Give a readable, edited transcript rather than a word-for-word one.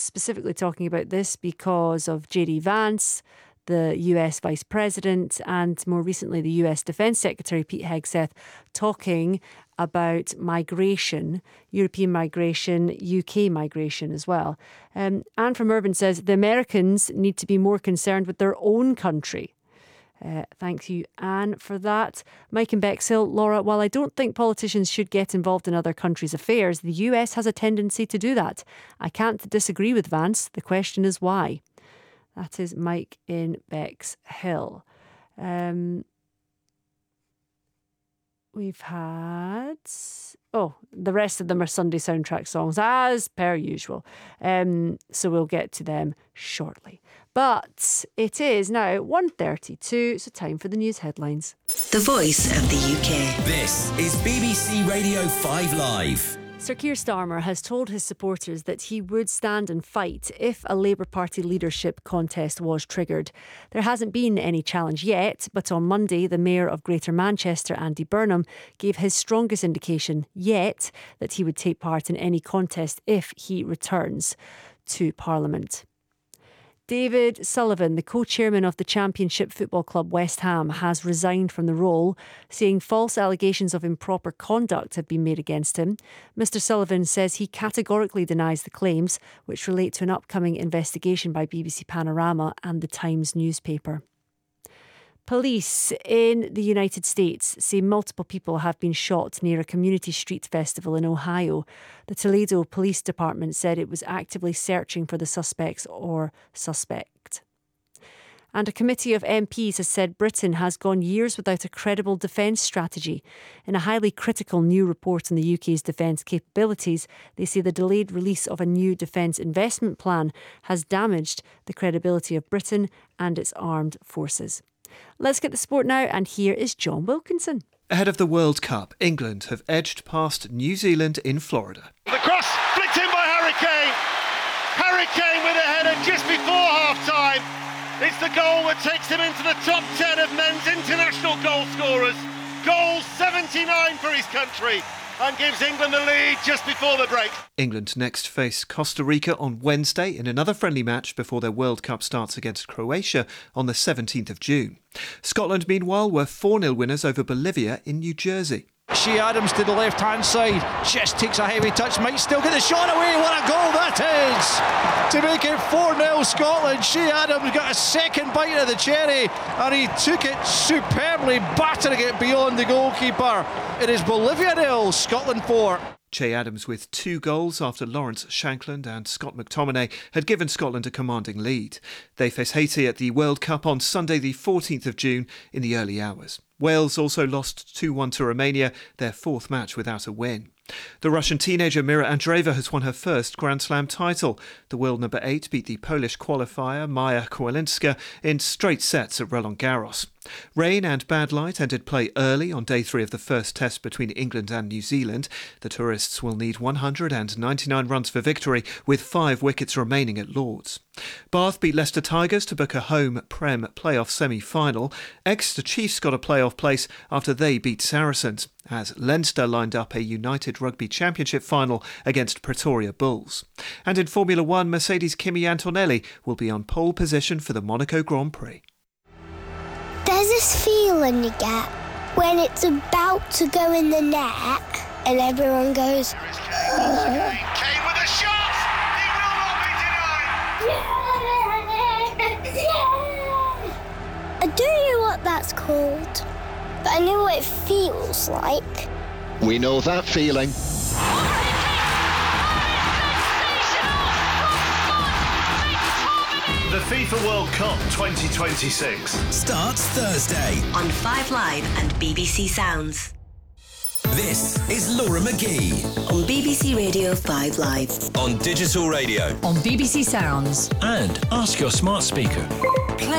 specifically talking about this because of J.D. Vance, the US Vice President, and more recently the US Defence Secretary Pete Hegseth talking about migration, European migration, UK migration as well. Anne from Urban says the Americans need to be more concerned with their own country. Thank you, Anne, for that. Mike in Bexhill, Laura, while I don't think politicians should get involved in other countries' affairs, the US has a tendency to do that. I can't disagree with Vance. The question is why. That is Mike in Bexhill. We've had... the rest of them are Sunday soundtrack songs, as per usual. So we'll get to them shortly. But it is now 1:32, so time for the news headlines. The Voice of the UK. This is BBC Radio 5 Live. Sir Keir Starmer has told his supporters that he would stand and fight if a Labour Party leadership contest was triggered. There hasn't been any challenge yet, but on Monday, the Mayor of Greater Manchester, Andy Burnham, gave his strongest indication yet that he would take part in any contest if he returns to Parliament. David Sullivan, the co-chairman of the Championship football club West Ham, has resigned from the role, saying false allegations of improper conduct have been made against him. Mr Sullivan says he categorically denies the claims, which relate to an upcoming investigation by BBC Panorama and the Times newspaper. Police in the United States say multiple people have been shot near a community street festival in Ohio. The Toledo Police Department said it was actively searching for the suspects or suspect. And a committee of MPs has said Britain has gone years without a credible defence strategy. In a highly critical new report on the UK's defence capabilities, they say the delayed release of a new defence investment plan has damaged the credibility of Britain and its armed forces. Let's get the sport now, and here is John Wilkinson. Ahead of the World Cup, England have edged past New Zealand in Florida. The cross flicked in by Harry Kane. Harry Kane with a header just before half-time. It's the goal that takes him into the top 10 of men's international goal scorers. Goal 79 for his country, and gives England the lead just before the break. England next face Costa Rica on Wednesday in another friendly match before their World Cup starts against Croatia on the 17th of June. Scotland, meanwhile, were 4-0 winners over Bolivia in New Jersey. Shea Adams to the left-hand side, just takes a heavy touch, might still get the shot away. What a goal that is! To make it 4-0 Scotland. Shea Adams got a second bite of the cherry, and he took it superbly, battering it beyond the goalkeeper. It is Bolivia 0, Scotland 4. Che Adams with 2 goals after Lawrence Shankland and Scott McTominay had given Scotland a commanding lead. They face Haiti at the World Cup on Sunday the 14th of June in the early hours. Wales also lost 2-1 to Romania, their 4th match without a win. The Russian teenager Mira Andreeva has won her first Grand Slam title. The world number 8 beat the Polish qualifier Maja Kowalinska in straight sets at Roland Garros. Rain and bad light ended play early on day 3 of the first test between England and New Zealand. The tourists will need 199 runs for victory, with 5 wickets remaining at Lord's. Bath beat Leicester Tigers to book a home Prem playoff semi-final. Exeter Chiefs got a playoff place after they beat Saracens, as Leinster lined up a United Rugby Championship final against Pretoria Bulls. And in Formula 1, Mercedes' Kimi Antonelli will be on pole position for the Monaco Grand Prix. There's this feeling you get when it's about to go in the net and everyone goes... Kane with a shot! He will not be denied! I don't know what that's called, but I know what it feels like. We know that feeling. The FIFA World Cup 2026 starts Thursday on 5 Live and BBC Sounds. This is Laura McGee on BBC Radio 5 Live, on digital radio, on BBC Sounds, and ask your smart speaker.